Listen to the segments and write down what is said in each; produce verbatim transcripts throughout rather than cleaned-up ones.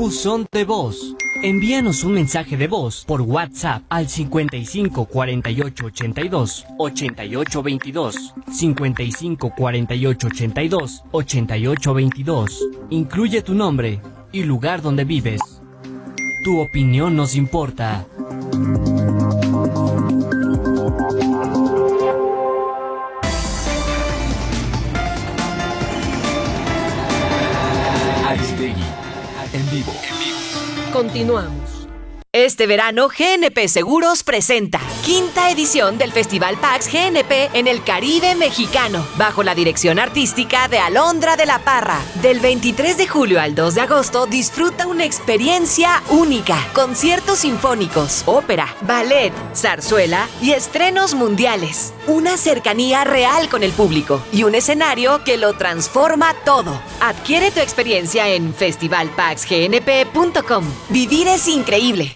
Buzón de voz. Envíanos un mensaje de voz por WhatsApp al cincuenta y cinco cuarenta y ocho ochenta y dos ochenta y ocho veintidós, cincuenta y cinco cuarenta y ocho ochenta y dos ochenta y ocho veintidós. Incluye tu nombre y lugar donde vives. Tu opinión nos importa. Aristegui, en vivo. Continuamos. Este verano, G N P Seguros presenta quinta edición del Festival PAX G N P en el Caribe mexicano, bajo la dirección artística de Alondra de la Parra. Del veintitrés de julio al dos de agosto, disfruta una experiencia única. Conciertos sinfónicos, ópera, ballet, zarzuela y estrenos mundiales. Una cercanía real con el público y un escenario que lo transforma todo. Adquiere tu experiencia en festival pax g n p punto com. Vivir es increíble.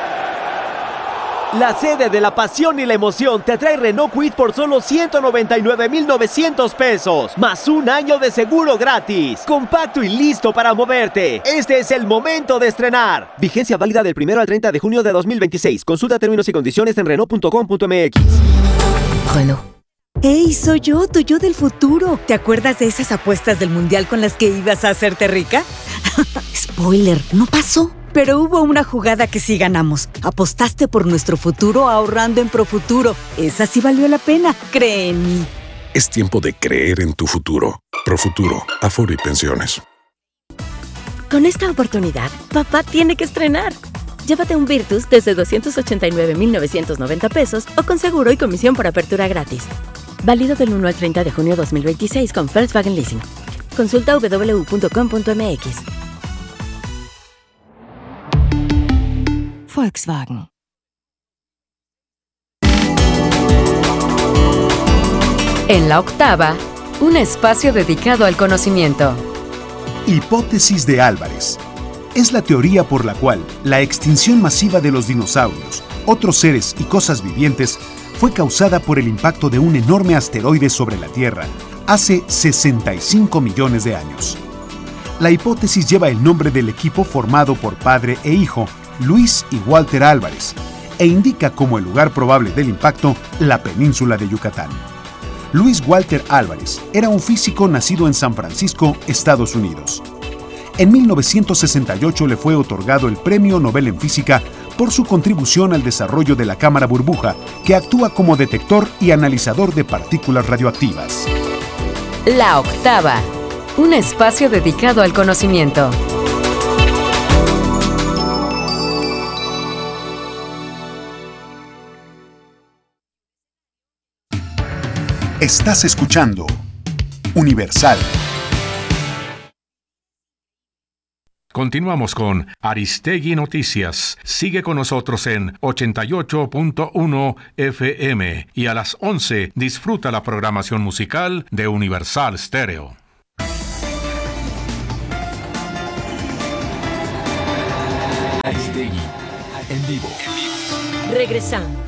La sede de la pasión y la emoción te trae Renault Kwid por solo ciento noventa y nueve mil novecientos pesos, más un año de seguro gratis. Compacto y listo para moverte. Este es el momento de estrenar. Vigencia válida del primero al treinta de junio de dos mil veintiséis. Consulta términos y condiciones en renault punto com punto m x. Renault. ¡Hey, soy yo, tu yo del futuro! ¿Te acuerdas de esas apuestas del mundial con las que ibas a hacerte rica? Spoiler, no pasó. Pero hubo una jugada que sí ganamos. Apostaste por nuestro futuro ahorrando en Profuturo. Esa sí valió la pena. Cree en mí. Es tiempo de creer en tu futuro. Profuturo, Afore y Pensiones. Con esta oportunidad, papá tiene que estrenar. Llévate un Virtus desde doscientos ochenta y nueve mil novecientos noventa pesos o con seguro y comisión por apertura gratis. Válido del uno al treinta de junio de dos mil veintiséis con Volkswagen Leasing. Consulta w w w punto com punto m x. Volkswagen. En la octava, un espacio dedicado al conocimiento. Hipótesis de Álvarez. Es la teoría por la cual la extinción masiva de los dinosaurios, otros seres y cosas vivientes fue causada por el impacto de un enorme asteroide sobre la Tierra hace sesenta y cinco millones de años. La hipótesis lleva el nombre del equipo formado por padre e hijo, Luis y Walter Álvarez, e indica como el lugar probable del impacto la península de Yucatán. Luis Walter Álvarez era un físico nacido en San Francisco, Estados Unidos. En mil novecientos sesenta y ocho le fue otorgado el Premio Nobel en Física por su contribución al desarrollo de la cámara burbuja, que actúa como detector y analizador de partículas radioactivas. La octava, un espacio dedicado al conocimiento. Estás escuchando Universal. Continuamos con Aristegui Noticias. Sigue con nosotros en ochenta y ocho punto uno F M y a las once disfruta la programación musical de Universal Stereo. Aristegui, en vivo. Regresamos.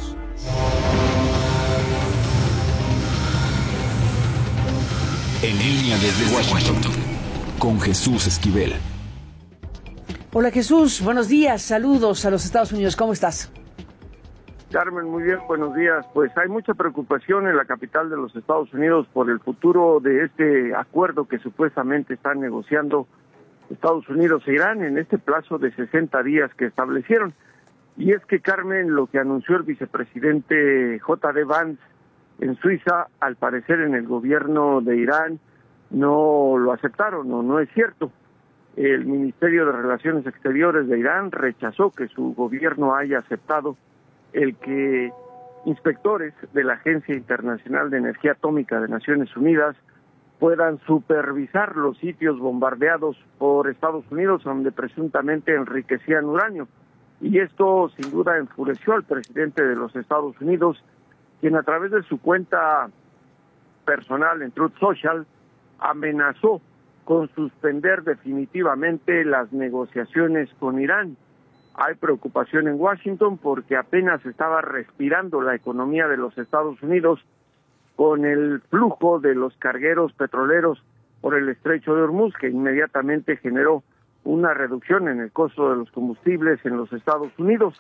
En línea desde Washington, con Jesús Esquivel. Hola Jesús, buenos días, saludos a los Estados Unidos, ¿cómo estás? Carmen, muy bien, buenos días. Pues hay mucha preocupación en la capital de los Estados Unidos por el futuro de este acuerdo que supuestamente están negociando Estados Unidos e Irán en este plazo de sesenta días que establecieron. Y es que, Carmen, lo que anunció el vicepresidente J D Vance en Suiza, al parecer en el gobierno de Irán no lo aceptaron, o no es cierto. El Ministerio de Relaciones Exteriores de Irán rechazó que su gobierno haya aceptado el que inspectores de la Agencia Internacional de Energía Atómica de Naciones Unidas puedan supervisar los sitios bombardeados por Estados Unidos donde presuntamente enriquecían uranio. Y esto sin duda enfureció al presidente de los Estados Unidos, quien a través de su cuenta personal en Truth Social amenazó con suspender definitivamente las negociaciones con Irán. Hay preocupación en Washington porque apenas estaba respirando la economía de los Estados Unidos con el flujo de los cargueros petroleros por el estrecho de Hormuz, que inmediatamente generó una reducción en el costo de los combustibles en los Estados Unidos.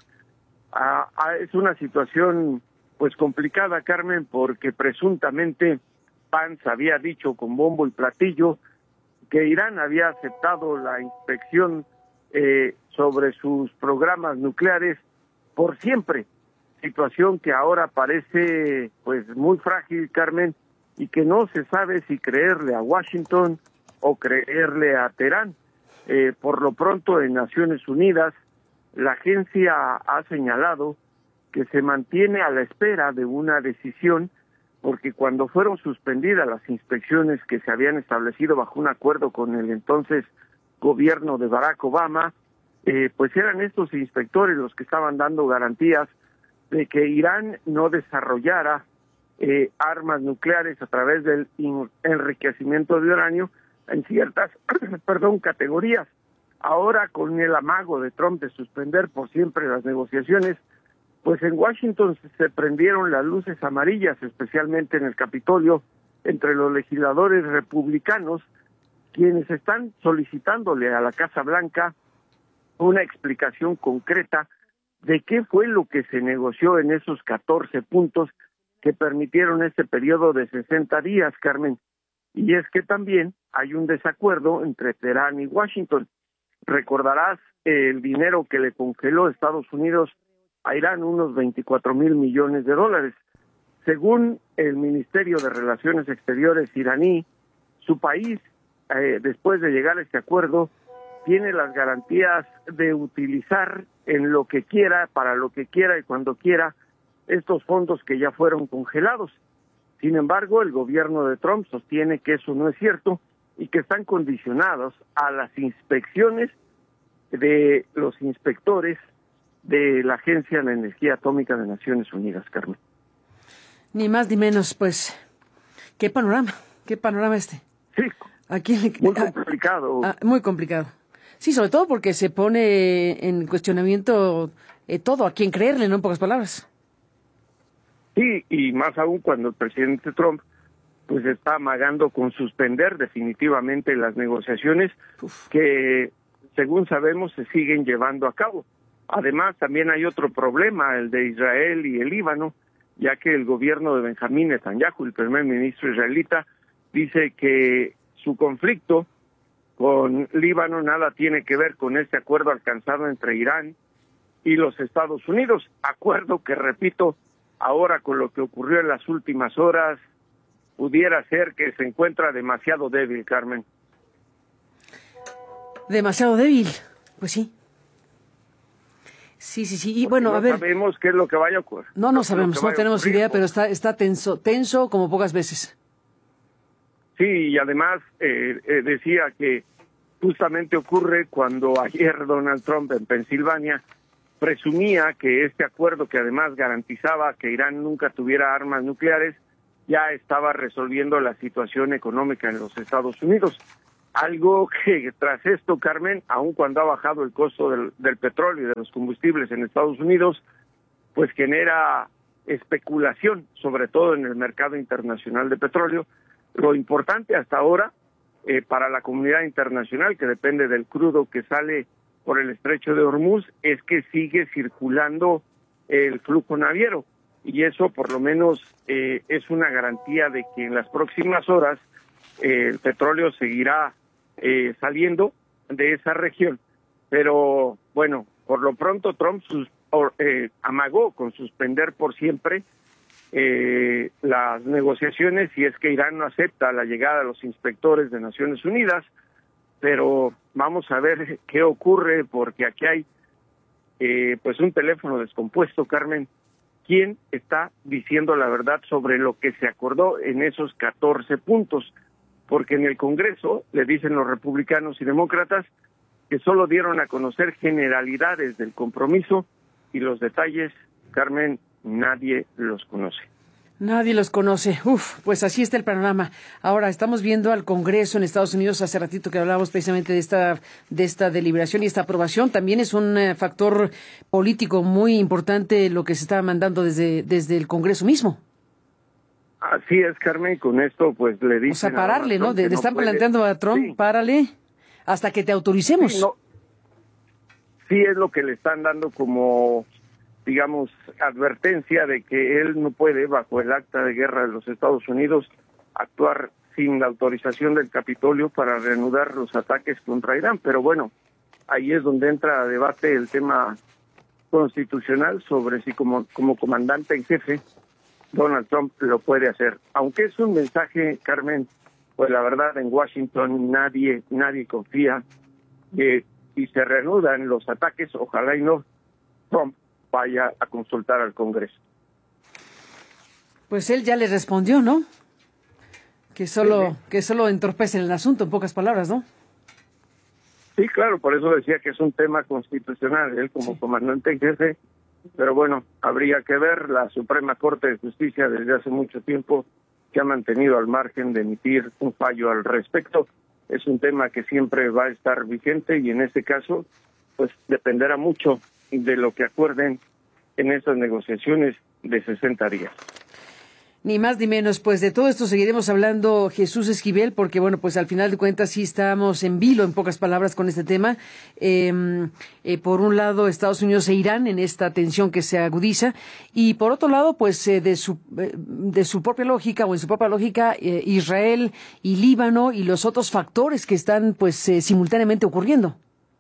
Ah, ah, es una situación pues complicada, Carmen, porque presuntamente Pence había dicho con bombo y platillo que Irán había aceptado la inspección eh, sobre sus programas nucleares por siempre, situación que ahora parece pues muy frágil, Carmen, y que no se sabe si creerle a Washington o creerle a Teherán. Eh, por lo pronto, en Naciones Unidas, la agencia ha señalado que se mantiene a la espera de una decisión, porque cuando fueron suspendidas las inspecciones que se habían establecido bajo un acuerdo con el entonces gobierno de Barack Obama, eh, pues eran estos inspectores los que estaban dando garantías de que Irán no desarrollara eh, armas nucleares a través del enriquecimiento de uranio en ciertas, perdón, categorías. Ahora, con el amago de Trump de suspender por siempre las negociaciones, pues en Washington se prendieron las luces amarillas, especialmente en el Capitolio, entre los legisladores republicanos, quienes están solicitándole a la Casa Blanca una explicación concreta de qué fue lo que se negoció en esos catorce puntos que permitieron este periodo de sesenta días, Carmen. Y es que también hay un desacuerdo entre Teherán y Washington. Recordarás el dinero que le congeló Estados Unidos a Irán, unos veinticuatro mil millones de dólares. Según el Ministerio de Relaciones Exteriores iraní, su país, eh, después de llegar a este acuerdo, tiene las garantías de utilizar en lo que quiera, para lo que quiera y cuando quiera, estos fondos que ya fueron congelados. Sin embargo, el gobierno de Trump sostiene que eso no es cierto y que están condicionados a las inspecciones de los inspectores de la Agencia de la Energía Atómica de Naciones Unidas, Carmen. Ni más ni menos, pues, qué panorama, qué panorama este. Sí, Aquí le... muy complicado. Ah, muy complicado. Sí, sobre todo porque se pone en cuestionamiento eh, todo, a quién creerle, ¿no? En pocas palabras. Sí, y más aún cuando el presidente Trump pues está amagando con suspender definitivamente las negociaciones Uf. que, según sabemos, se siguen llevando a cabo. Además, también hay otro problema, el de Israel y el Líbano, ya que el gobierno de Benjamín Netanyahu, el primer ministro israelita, dice que su conflicto con Líbano nada tiene que ver con este acuerdo alcanzado entre Irán y los Estados Unidos, acuerdo que, repito, ahora con lo que ocurrió en las últimas horas, pudiera ser que se encuentra demasiado débil, Carmen. Demasiado débil, pues sí. Sí, sí, sí. Y Porque bueno, no a ver. No sabemos qué es lo que vaya a ocurrir. No, no sabemos, no tenemos idea, pero está, está tenso, tenso como pocas veces. Sí, y además eh, eh, decía que justamente ocurre cuando ayer Donald Trump en Pensilvania presumía que este acuerdo, que además garantizaba que Irán nunca tuviera armas nucleares, ya estaba resolviendo la situación económica en los Estados Unidos. Algo que tras esto, Carmen, aun cuando ha bajado el costo del, del petróleo y de los combustibles en Estados Unidos, pues genera especulación, sobre todo en el mercado internacional de petróleo. Lo importante hasta ahora eh, para la comunidad internacional, que depende del crudo que sale por el estrecho de Hormuz, es que sigue circulando el flujo naviero, y eso por lo menos eh, es una garantía de que en las próximas horas eh, el petróleo seguirá eh, saliendo de esa región. Pero bueno, por lo pronto Trump sus, or, eh, amagó con suspender por siempre eh, las negociaciones si es que Irán no acepta la llegada de los inspectores de Naciones Unidas, pero vamos a ver qué ocurre, porque aquí hay eh, pues un teléfono descompuesto, Carmen. ¿Quién está diciendo la verdad sobre lo que se acordó en esos catorce puntos? Porque en el Congreso le dicen los republicanos y demócratas que solo dieron a conocer generalidades del compromiso, y los detalles, Carmen, nadie los conoce. Nadie los conoce. Uf, pues así está el panorama. Ahora estamos viendo al Congreso en Estados Unidos. Hace ratito que hablábamos precisamente de esta de esta deliberación y esta aprobación. También es un eh, factor político muy importante lo que se está mandando desde desde el Congreso mismo. Así es, Carmen. Con esto, pues le dicen. O sea, pararle, ¿no? De, que de no están puede. planteando a Trump, sí. Párale. hasta que te autoricemos. Sí, no, sí es lo que le están dando como, digamos, advertencia de que él no puede, bajo el acta de guerra de los Estados Unidos, actuar sin la autorización del Capitolio para reanudar los ataques contra Irán. Pero bueno, ahí es donde entra a debate el tema constitucional sobre si como, como comandante en jefe Donald Trump lo puede hacer. Aunque es un mensaje, Carmen, pues la verdad en Washington nadie nadie confía que si se reanudan los ataques, ojalá y no, Trump vaya a consultar al Congreso. Pues él ya le respondió, ¿no? Que solo, sí, sí. que solo entorpecen el asunto, en pocas palabras, ¿no? Sí, claro, por eso decía que es un tema constitucional, él como sí. comandante en jefe, pero bueno, habría que ver. La Suprema Corte de Justicia desde hace mucho tiempo se ha mantenido al margen de emitir un fallo al respecto. Es un tema que siempre va a estar vigente y en este caso, pues dependerá mucho de lo que acuerden en esas negociaciones de sesenta días. Ni más ni menos, pues de todo esto seguiremos hablando, Jesús Esquivel, porque bueno, pues al final de cuentas sí estamos en vilo, en pocas palabras, con este tema. Eh, eh, por un lado, Estados Unidos e Irán en esta tensión que se agudiza, y por otro lado, pues eh, de su eh, de su propia lógica, o en su propia lógica, eh, Israel y Líbano y los otros factores que están pues eh, simultáneamente ocurriendo.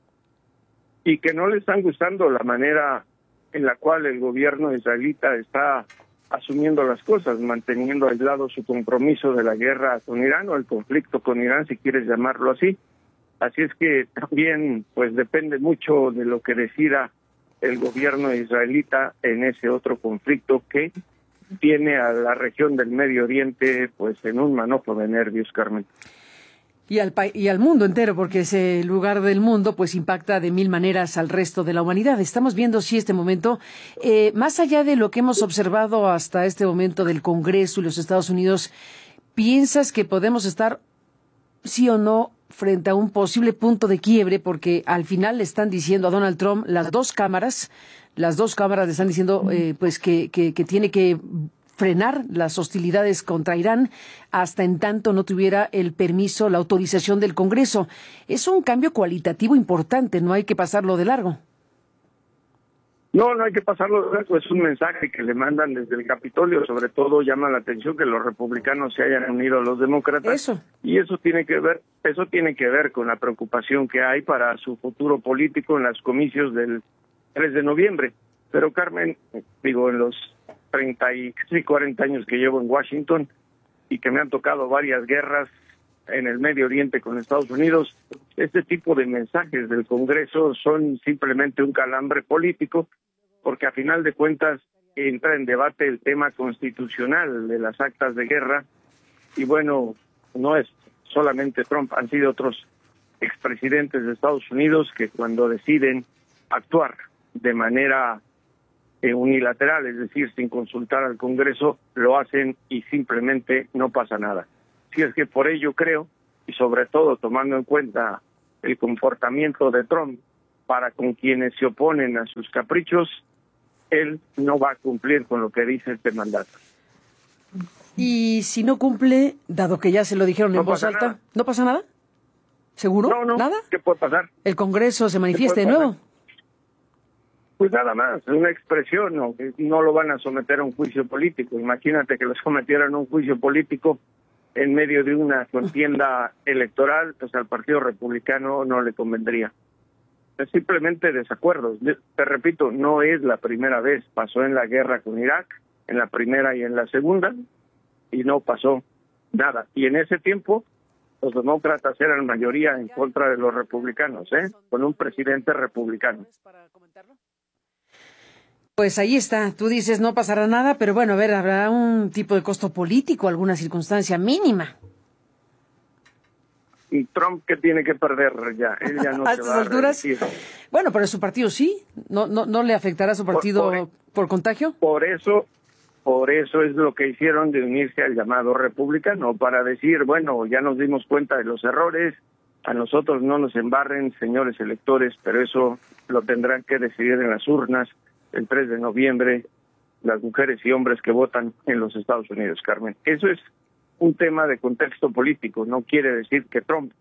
Y que no le están gustando la manera en la cual el gobierno israelita está asumiendo las cosas, manteniendo aislado su compromiso de la guerra con Irán o el conflicto con Irán, si quieres llamarlo así. Así es que también pues depende mucho de lo que decida el gobierno israelita en ese otro conflicto que tiene a la región del Medio Oriente pues en un manojo de nervios, Carmen. Y al, y al mundo entero, porque ese lugar del mundo pues impacta de mil maneras al resto de la humanidad. Estamos viendo, sí, este momento, eh, más allá de lo que hemos observado hasta este momento del Congreso y los Estados Unidos, ¿piensas que podemos estar, sí o no, frente a un posible punto de quiebre? Porque al final le están diciendo a Donald Trump, las dos cámaras, las dos cámaras le están diciendo eh, pues que, que, que tiene que frenar las hostilidades contra Irán hasta en tanto no tuviera el permiso, la autorización del Congreso. Es un cambio cualitativo importante, no hay que pasarlo de largo. No, no hay que pasarlo de largo, es un mensaje que le mandan desde el Capitolio. Sobre todo llama la atención que los republicanos se hayan unido a los demócratas. Eso. Y eso tiene que ver, eso tiene que ver con la preocupación que hay para su futuro político en los comicios del tres de noviembre. Pero Carmen, digo, en los treinta y cuarenta años que llevo en Washington y que me han tocado varias guerras en el Medio Oriente con Estados Unidos, este tipo de mensajes del Congreso son simplemente un calambre político, porque a final de cuentas entra en debate el tema constitucional de las actas de guerra, y bueno, no es solamente Trump, han sido otros expresidentes de Estados Unidos que cuando deciden actuar de manera Eh, unilateral, es decir, sin consultar al Congreso, lo hacen y simplemente no pasa nada. Si es que por ello creo, y sobre todo tomando en cuenta el comportamiento de Trump para con quienes se oponen a sus caprichos, él no va a cumplir con lo que dice este mandato. Y si no cumple, dado que ya se lo dijeron no en voz alta, nada. ¿no pasa nada? ¿Seguro? No, no. ¿Nada? ¿Qué puede pasar? ¿El Congreso se manifieste de nuevo? Pues nada más, una expresión, no, no lo van a someter a un juicio político. Imagínate que lo sometieran a un juicio político en medio de una contienda electoral, pues al Partido Republicano no le convendría. Es simplemente desacuerdos. Te repito, no es la primera vez, pasó en la guerra con Irak, en la primera y en la segunda, y no pasó nada. Y en ese tiempo, los demócratas eran mayoría en contra de los republicanos, ¿eh? Con un presidente republicano. Pues ahí está, tú dices no pasará nada, pero bueno, a ver, habrá un tipo de costo político, alguna circunstancia mínima. ¿Y Trump qué tiene que perder ya? Él ya no a se estas va alturas. A bueno, pero su partido sí, ¿no no no le afectará a su partido por, por, por contagio? Por eso, por eso es lo que hicieron de unirse al llamado republicano, para decir, bueno, ya nos dimos cuenta de los errores, a nosotros no nos embarren, señores electores, pero eso lo tendrán que decidir en las urnas el tres de noviembre, las mujeres y hombres que votan en los Estados Unidos, Carmen. Eso es un tema de contexto político, no quiere decir que Trump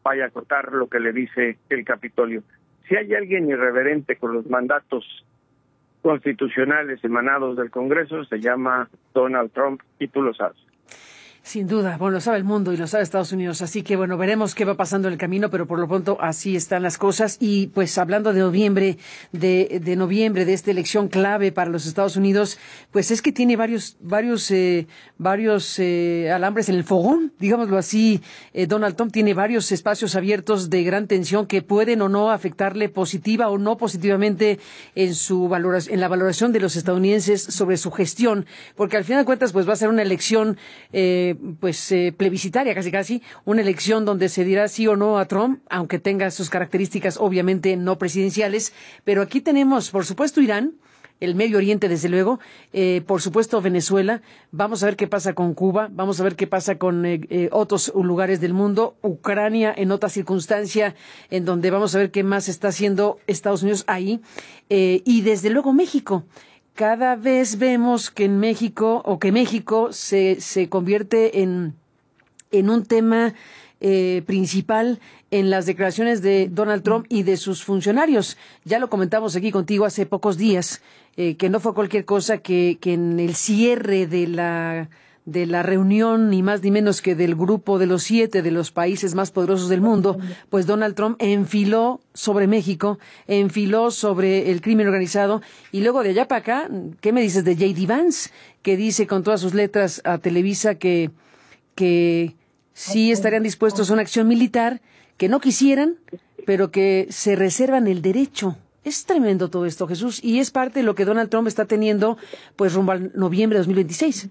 vaya a acotar lo que le dice el Capitolio. Si hay alguien irreverente con los mandatos constitucionales emanados del Congreso, se llama Donald Trump, y tú lo sabes. Sin duda, bueno, lo sabe el mundo y lo sabe Estados Unidos, así que bueno, veremos qué va pasando en el camino, pero por lo pronto así están las cosas. Y pues hablando de noviembre, de, de noviembre, de esta elección clave para los Estados Unidos, pues es que tiene varios, varios, eh, varios eh, alambres en el fogón, digámoslo así. Eh, Donald Trump tiene varios espacios abiertos de gran tensión que pueden o no afectarle positiva o no positivamente en su valoración, en la valoración de los estadounidenses sobre su gestión, porque al final de cuentas pues va a ser una elección eh, pues eh, plebiscitaria, casi casi, una elección donde se dirá sí o no a Trump, aunque tenga sus características obviamente no presidenciales. Pero aquí tenemos, por supuesto, Irán, el Medio Oriente, desde luego, eh, por supuesto, Venezuela. Vamos a ver qué pasa con Cuba, vamos a ver qué pasa con eh, eh, otros lugares del mundo, Ucrania en otra circunstancia, en donde vamos a ver qué más está haciendo Estados Unidos ahí, eh, y desde luego México. Cada vez vemos que en México, o que México se, se convierte en, en un tema eh, principal en las declaraciones de Donald Trump y de sus funcionarios. Ya lo comentamos aquí contigo hace pocos días, eh, que no fue cualquier cosa que, que en el cierre de la de la reunión, ni más ni menos que del grupo de los siete de los países más poderosos del mundo, pues Donald Trump enfiló sobre México, enfiló sobre el crimen organizado, y luego de allá para acá, ¿qué me dices de J D Vance? Que dice con todas sus letras a Televisa que, que sí estarían dispuestos a una acción militar, que no quisieran, pero que se reservan el derecho. Es tremendo todo esto, Jesús, y es parte de lo que Donald Trump está teniendo pues rumbo al noviembre de dos mil veintiséis.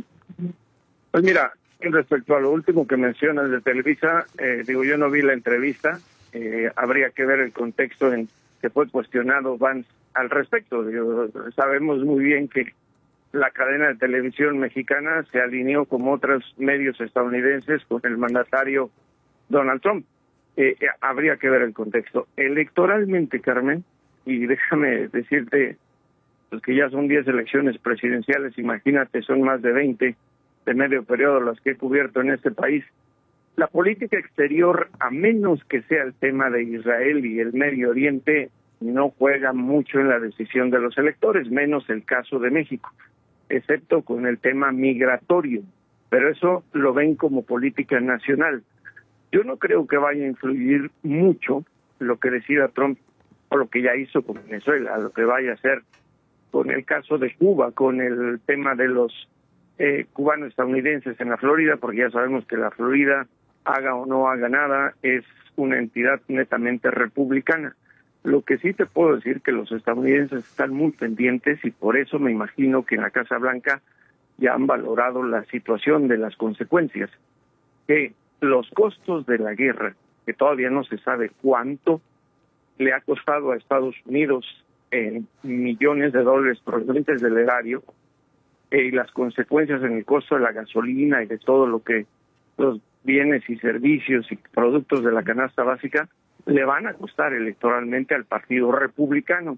Pues mira, respecto a lo último que mencionas de Televisa, eh, digo, yo no vi la entrevista, eh, habría que ver el contexto en que fue cuestionado Vance al respecto. Digo, sabemos muy bien que la cadena de televisión mexicana se alineó como otros medios estadounidenses con el mandatario Donald Trump. Eh, eh, habría que ver el contexto. Electoralmente, Carmen, y déjame decirte pues que ya son diez elecciones presidenciales, imagínate, son más de veinte de medio periodo las que he cubierto en este país. La política exterior, a menos que sea el tema de Israel y el Medio Oriente, no juega mucho en la decisión de los electores, menos el caso de México, excepto con el tema migratorio, pero eso lo ven como política nacional. Yo no creo que vaya a influir mucho lo que decida Trump o lo que ya hizo con Venezuela, lo que vaya a hacer con el caso de Cuba, con el tema de los Eh, cubanos estadounidenses en la Florida, porque ya sabemos que la Florida, haga o no haga nada, es una entidad netamente republicana. Lo que sí te puedo decir que los estadounidenses están muy pendientes, y por eso me imagino que en la Casa Blanca ya han valorado la situación de las consecuencias, que los costos de la guerra, que todavía no se sabe cuánto le ha costado a Estados Unidos en millones de dólares provenientes del erario, y las consecuencias en el costo de la gasolina y de todo lo que los bienes y servicios y productos de la canasta básica le van a costar electoralmente al Partido Republicano.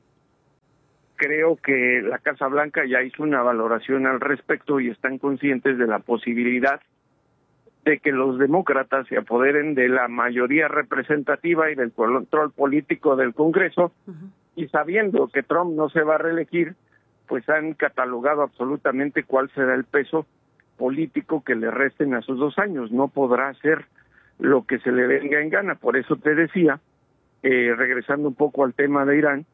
Creo que la Casa Blanca ya hizo una valoración al respecto y están conscientes de la posibilidad de que los demócratas se apoderen de la mayoría representativa y del control político del Congreso, uh-huh. Y sabiendo que Trump no se va a reelegir, pues han catalogado absolutamente cuál será el peso político que le resten a sus dos años. No podrá hacer lo que se le venga en gana. Por eso te decía, eh, regresando un poco al tema de Irán,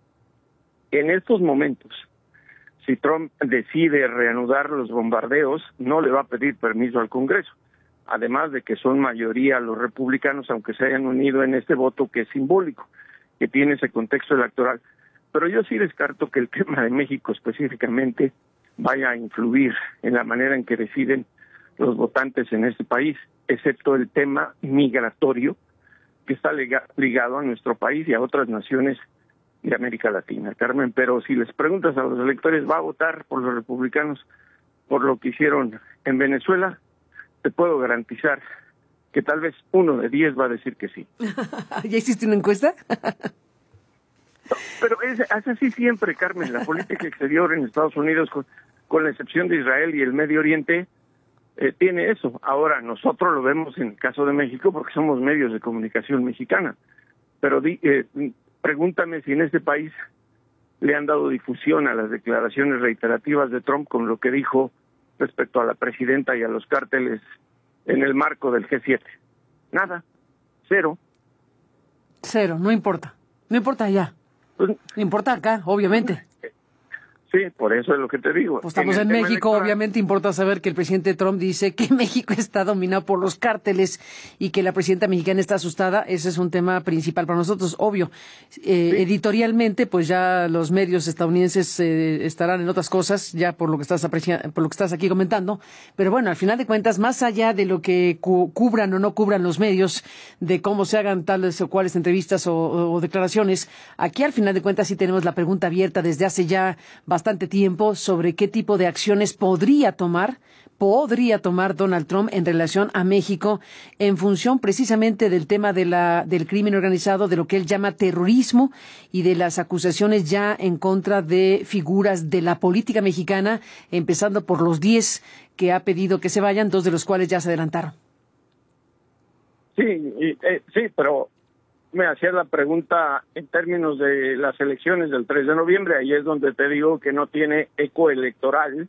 en estos momentos, si Trump decide reanudar los bombardeos, no le va a pedir permiso al Congreso. Además de que son mayoría los republicanos, aunque se hayan unido en este voto que es simbólico, que tiene ese contexto electoral. Pero yo sí descarto que el tema de México específicamente vaya a influir en la manera en que deciden los votantes en este país, excepto el tema migratorio, que está ligado a nuestro país y a otras naciones de América Latina, Carmen. Pero si les preguntas a los electores, ¿va a votar por los republicanos por lo que hicieron en Venezuela? Te puedo garantizar que tal vez uno de diez va a decir que sí. ¿Ya hiciste una encuesta? Pero es, es así siempre, Carmen. La política exterior en Estados Unidos, con, con la excepción de Israel y el Medio Oriente, eh, tiene eso. Ahora, nosotros lo vemos en el caso de México porque somos medios de comunicación mexicana. Pero di, eh, pregúntame si en este país le han dado difusión a las declaraciones reiterativas de Trump con lo que dijo respecto a la presidenta y a los cárteles en el marco del G siete. Nada, cero. Cero, no importa. No importa ya. Pues, no importa acá, obviamente. Sí, por eso es lo que te digo. Pues estamos en, en México, electoral, obviamente importa saber que el presidente Trump dice que México está dominado por los cárteles y que la presidenta mexicana está asustada. Ese es un tema principal para nosotros, obvio. Eh, sí. Editorialmente, pues ya los medios estadounidenses eh, estarán en otras cosas, ya por lo que estás apreciando, por lo que estás aquí comentando. Pero bueno, al final de cuentas, más allá de lo que cu- cubran o no cubran los medios, de cómo se hagan tales o cuales entrevistas o, o, o declaraciones, aquí al final de cuentas sí tenemos la pregunta abierta desde hace ya bastante bastante tiempo sobre qué tipo de acciones podría tomar, podría tomar Donald Trump en relación a México en función precisamente del tema de la, del crimen organizado, de lo que él llama terrorismo y de las acusaciones ya en contra de figuras de la política mexicana, empezando por los diez que ha pedido que se vayan, dos de los cuales ya se adelantaron. Sí, y, eh, sí, pero me hacía la pregunta en términos de las elecciones del tres de noviembre, ahí es donde te digo que no tiene eco electoral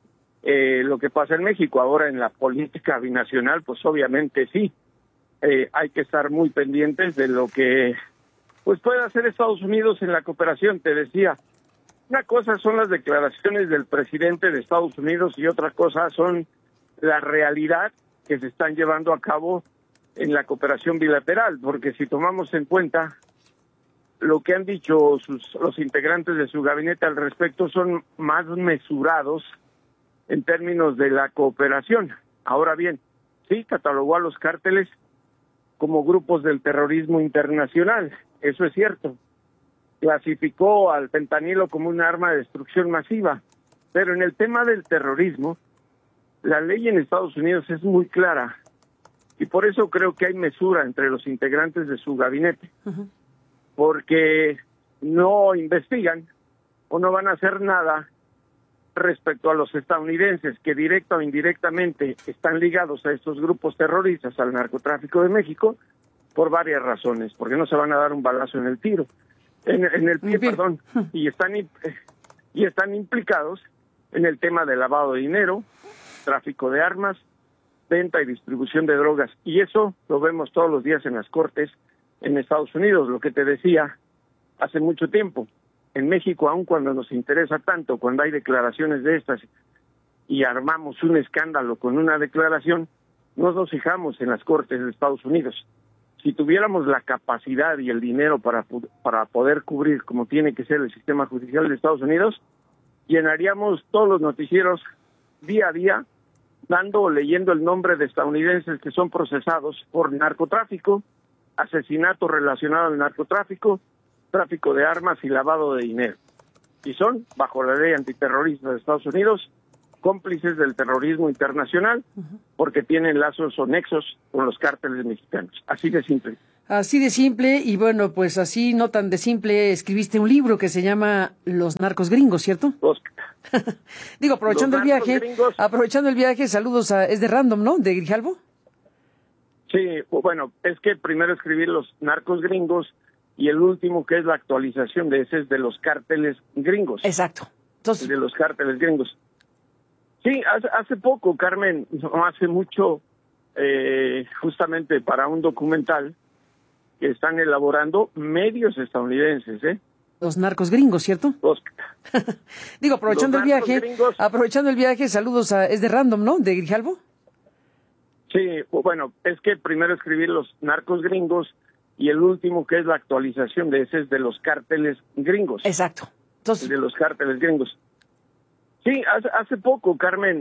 eh, lo que pasa en México. Ahora en la política binacional, pues obviamente sí, eh, hay que estar muy pendientes de lo que pues puede hacer Estados Unidos en la cooperación. Te decía, una cosa son las declaraciones del presidente de Estados Unidos y otra cosa son la realidad que se están llevando a cabo en la cooperación bilateral, porque si tomamos en cuenta lo que han dicho sus, los integrantes de su gabinete al respecto, son más mesurados en términos de la cooperación. Ahora bien, sí catalogó a los cárteles como grupos del terrorismo internacional, eso es cierto. Clasificó al fentanilo como un arma de destrucción masiva, pero en el tema del terrorismo, la ley en Estados Unidos es muy clara. Y por eso creo que hay mesura entre los integrantes de su gabinete, uh-huh. porque no investigan o no van a hacer nada respecto a los estadounidenses que directa o indirectamente están ligados a estos grupos terroristas, al narcotráfico de México, por varias razones, porque no se van a dar un balazo en el tiro, en, en el pie, perdón, y están y están implicados en el tema de lavado de dinero, tráfico de armas, venta y distribución de drogas, y eso lo vemos todos los días en las cortes en Estados Unidos. Lo que te decía hace mucho tiempo, en México, aun cuando nos interesa tanto, cuando hay declaraciones de estas y armamos un escándalo con una declaración, no nos fijamos en las cortes de Estados Unidos. Si tuviéramos la capacidad y el dinero para, para poder cubrir como tiene que ser el sistema judicial de Estados Unidos, llenaríamos todos los noticieros día a día dando o leyendo el nombre de estadounidenses que son procesados por narcotráfico, asesinato relacionado al narcotráfico, tráfico de armas y lavado de dinero. Y son, bajo la ley antiterrorista de Estados Unidos, cómplices del terrorismo internacional porque tienen lazos o nexos con los cárteles mexicanos. Así de simple. Así de simple, y bueno, pues así no tan de simple, escribiste un libro que se llama Los narcos gringos, ¿cierto? Los... Digo, aprovechando el viaje, gringos... aprovechando el viaje, saludos a, es de Random, ¿no? ¿De Grijalvo? Sí, bueno, es que primero escribí Los narcos gringos y el último, que es la actualización de ese, es de los cárteles gringos. Exacto. Entonces... De los cárteles gringos. Sí, hace, hace poco, Carmen, no hace mucho, eh, justamente para un documental que están elaborando medios estadounidenses, ¿eh? Los narcos gringos, ¿cierto? Los... Digo, aprovechando el viaje, gringos... aprovechando el viaje, saludos a, es de Random, ¿no? ¿De Grijalvo? Sí, bueno, es que primero escribí Los narcos gringos y el último, que es la actualización de ese, es de los cárteles gringos. Exacto. Entonces... De los cárteles gringos. Sí, hace, hace poco, Carmen,